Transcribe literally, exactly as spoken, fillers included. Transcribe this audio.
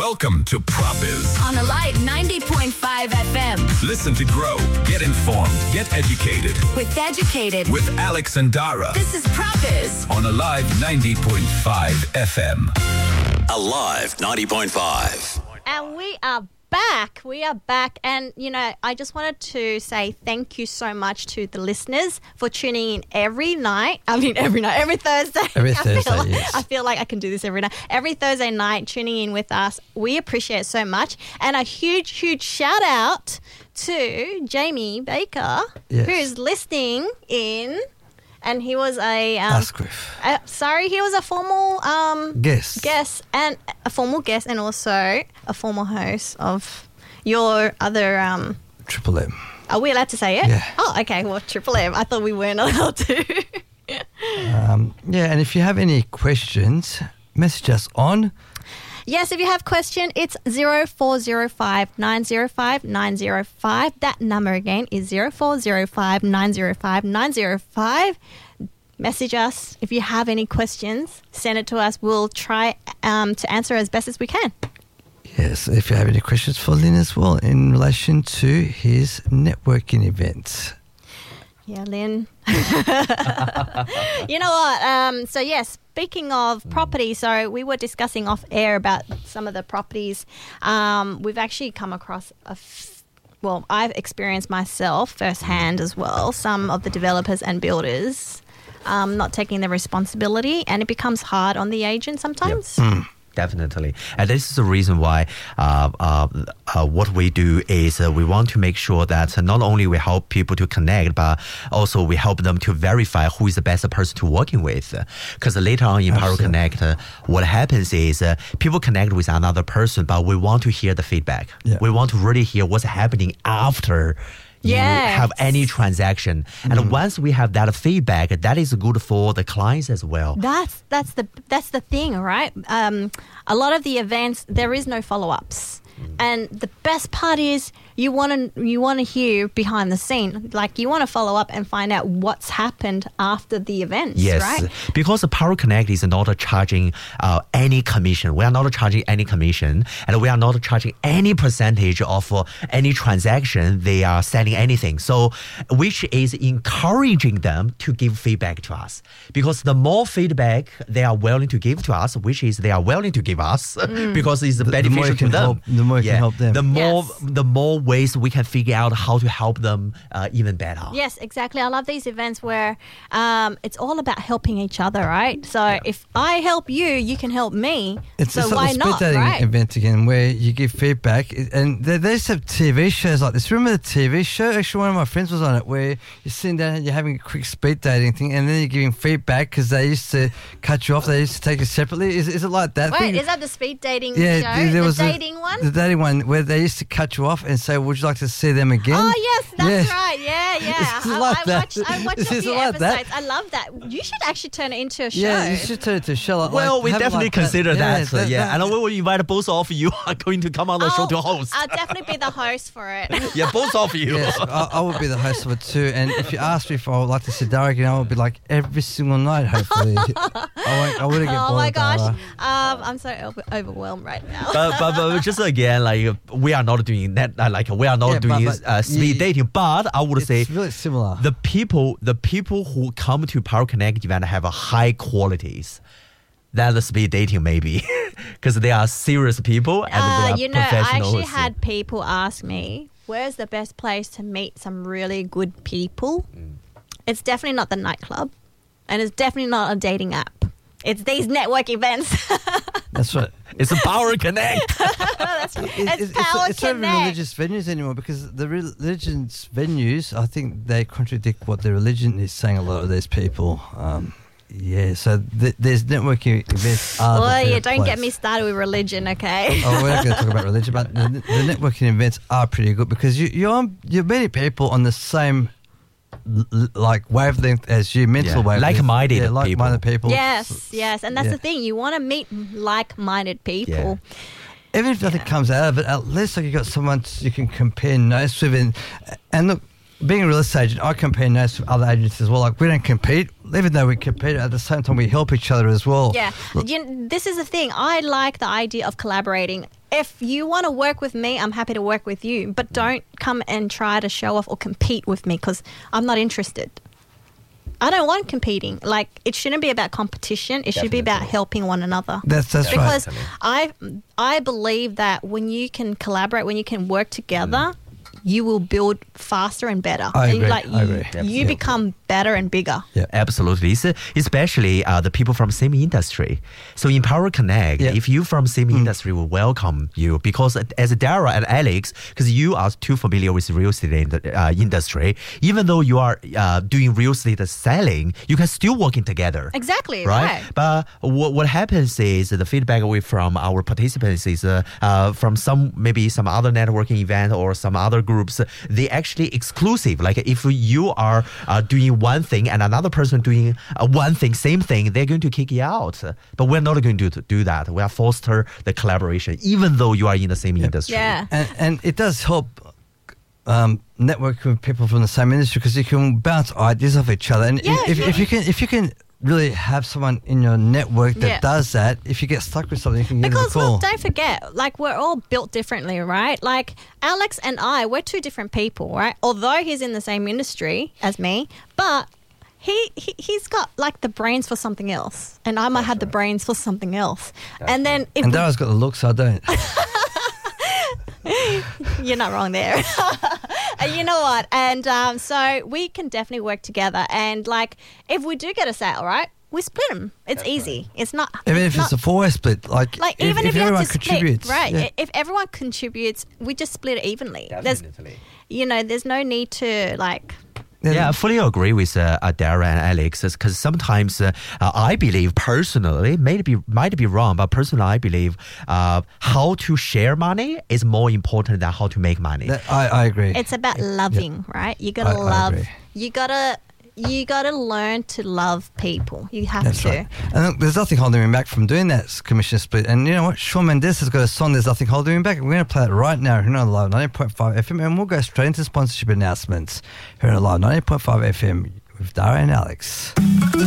Welcome to Propiz on Alive ninety point five F M. Listen to grow, get informed, get educated. With Educated. With Alex and Dara. This is Propiz on Alive ninety point five F M. Alive ninety point five. And we are back. We are back. And, you know, I just wanted to say thank you so much to the listeners for tuning in every night. I mean, every night, every Thursday. Every I Thursday, feel like, yes. I feel like I can do this every night. Every Thursday night, tuning in with us. We appreciate it so much. And a huge, huge shout out to Jamie Baker, Yes. who's listening in. And he was a... Um, Asquith. uh, sorry, he was a formal... Um, Guest. guest and a formal guest and also a formal host of your other um Triple M. are we allowed to say it? Yeah. Oh, okay. Well, Triple M. I thought we weren't allowed to. Um, yeah, and if you have any questions, message us on. Yes, if you have a question, it's zero four zero five nine zero five nine zero five. That number again is zero four zero five nine zero five nine zero five. Message us. If you have any questions, send it to us. We'll try um, to answer as best as we can. Yes, if you have any questions for Lynn as well in relation to his networking events. Yeah, Lynn. You know what? Um, so, yes, speaking of property, so we were discussing off air about some of the properties. Um, we've actually come across a f- well, I've experienced myself firsthand as well, some of the developers and builders um, not taking the responsibility, and it becomes hard on the agent sometimes. Yep. Mm. Definitely. And this is the reason why uh, uh, uh, what we do is uh, we want to make sure that not only we help people to connect, but also we help them to verify who is the best person to working with. Because later on in Power Connect, uh, what happens is uh, people connect with another person, but we want to hear the feedback. Yeah. We want to really hear what's happening after you Yes. have any transaction. And Mm. once we have that feedback, that is good for the clients as well. That's that's the that's the thing, right? Um, a lot of the events there is no follow-ups, and the best part is you want to you want to hear behind the scene, like you want to follow up and find out what's happened after the events, Yes, right? because the Power Connect is not charging uh, any commission. We are not charging any commission, and we are not charging any percentage of uh, any transaction they are selling anything. So, which is encouraging them to give feedback to us. Because the more feedback they are willing to give to us, which is they are willing to give us, because it's The- the more beneficial you to can them. help- the more you can help them. The more, Yes. the more ways we can figure out how to help them uh, even better. Yes, exactly. I love these events where um, it's all about helping each other, right? So if I help you, you can help me. It's so it's why like the not, speed dating right? event again, where you give feedback, and they, they used to have T V shows like this. Remember the T V show? Actually, one of my friends was on it, where you're sitting down and you're having a quick speed dating thing, and then you're giving feedback because they used to cut you off. They used to take it separately. Is, is it like that? Wait, thing? is that the speed dating yeah, show? there the was a- dating one? The dating one where they used to cut you off and say, "Would you like to see them again?" Oh yes, that's Yes. right. Yeah, yeah. It's I, like I that. watched. I watched a It's few like that. episodes. I love that. You should actually turn it into a show. Yeah, you should turn it to a show. Like, Well, like, we have it definitely like that. consider Yeah, that. uh, that- yeah, that- and we will invite both of you are going to come on the show to host. I'll definitely be the host for it. yeah, both of you. Yes, I, I would be the host of it too. And if you ask me if I would like to see Dara again, I would be like every single night, hopefully. I, won't, I wouldn't get bored. Oh my of gosh, Dara. um, I'm so over- overwhelmed right now. but, but but just again, like we are not doing that. Uh, like we are not Yeah, but- doing but uh, speed you- dating. But I would say It's really similar. the people, the people who come to Power Connect event have a high qualities than the speed dating maybe, because they are serious people and they Uh, are you know, I professionals. actually had people ask me, "Where's the best place to meet some really good people?" Mm. It's definitely not the nightclub, and it's definitely not a dating app. It's these network events. That's right. It's a Power Connect. That's, It- it's Power it's not even Connect. religious venues anymore, because the religion's venues, I think they contradict what the religion is saying, a lot of these people. Um, yeah, so th- there's networking events. Are the Well, yeah, better don't get place. me started with religion, okay? Oh, we're not going to talk about religion, but the, the networking events are pretty good, because you, you're on, you're meeting people on the same l- l- like wavelength as you, mental Yeah, wavelength. like-minded yeah, like-minded people. Yes, yes, and that's Yeah. the thing. You want to meet like-minded people. Even if nothing comes out of it, at least like you got someone you can compare notes with. And, and look, being a real estate agent, I compare notes with other agents as well. Like, we don't compete, even though we compete, at the same time we help each other as well. Yeah, you, this is the thing. I like the idea of collaborating. if you want to work with me, I'm happy to work with you. But don't come and try to show off or compete with me because I'm not interested. I don't want competing. Like, it shouldn't be about competition. It should be about Definitely. helping one another. That's that's right. Because I I believe that when you can collaborate, when you can work together, you will build faster and better. I and agree, like I you, agree. you become better and bigger. Yeah. Absolutely. So especially uh, the people from same industry. So in Power Connect, Yeah. if you from same industry, we welcome you because as Dara and Alex, because you are too familiar with real estate in the, uh, industry, even though you are uh, doing real estate selling, you can still working together. Exactly, Right? right. But what, what happens is the feedback we from our participants is uh, uh, from some, maybe some other networking event or some other groups, they actually exclusive. Like if you are uh, doing one thing and another person doing uh, one thing, same thing, they're going to kick you out. But we're not going to do that. We are foster the collaboration, even though you are in the same industry. Yeah. And, and it does help um, network with people from the same industry because you can bounce ideas off each other. And Yeah, if, yeah. if you can, if you can really have someone in your network that Yeah. does that, if you get stuck with something, you can give them a Because call. look, don't forget, like we're all built differently, right? Like Alex and I, we're two different people, right? Although he's in the same industry as me, but he, he he's got like the brains for something else, and I might have the brains for something else. and then if and we- Dara's got the looks, I don't. you're not wrong there. And you know what? And um, so we can definitely work together. And like, if we do get a sale, right? We split them. It's easy. It's not. Even if not, it's a four-way split, like, like if, even if, if, you have everyone to split, contributes, right? yeah. If everyone contributes, we just split it evenly. Definitely. There's, you know, there's no need to like. Yeah, I fully agree with uh, uh, Dara and Alex because sometimes uh, uh, I believe personally, may be might be wrong, but personally I believe uh, how to share money is more important than how to make money. That- I, I agree. It's about loving, right? You gotta I- I love. agree. You gotta. You gotta learn to love people. You have That's to. right. And look, there's nothing holding him back from doing that commission split. And you know what? Shawn Mendes has got a song, There's Nothing Holding Him Back. We're going to play it right now here on Live ninety point five F M. And we'll go straight into sponsorship announcements here on Live ninety point five F M with Dara and Alex.